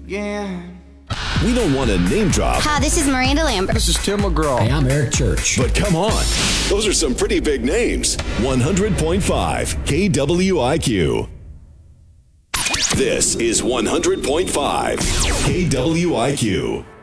again. We don't want to name drop, Hi, this is Miranda Lambert. This is Tim McGraw. Hey, I'm Eric Church. but come on. Those are some pretty big names. 100.5 KWIQ. This is 100.5 KWIQ.